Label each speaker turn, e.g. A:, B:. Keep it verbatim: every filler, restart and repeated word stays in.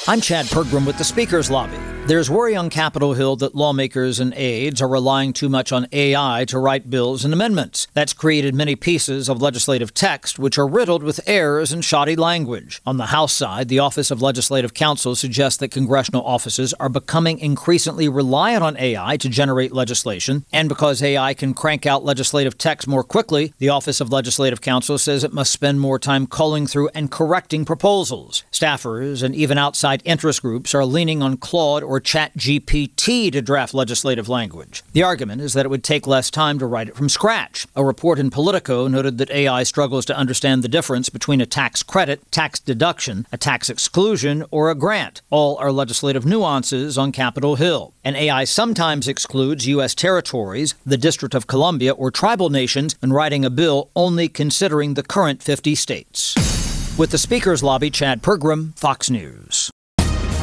A: I'm Chad Pergram with the Speaker's Lobby. There's worry on Capitol Hill that lawmakers and aides are relying too much on A I to write bills and amendments. That's created many pieces of legislative text which are riddled with errors and shoddy language. On the House side, the Office of Legislative Counsel suggests that congressional offices are becoming increasingly reliant on A I to generate legislation, and because A I can crank out legislative text more quickly, the Office of Legislative Counsel says it must spend more time culling through and correcting proposals. Staffers and even outside interest groups are leaning on Claude or ChatGPT to draft legislative language. The argument is that it would take less time to write it from scratch. A report in Politico noted that A I struggles to understand the difference between a tax credit, tax deduction, a tax exclusion, or a grant. All are legislative nuances on Capitol Hill. And A I sometimes excludes U S territories, the District of Columbia, or tribal nations when writing a bill only considering the current fifty states. With the Speaker's Lobby, Chad Pergram, Fox News.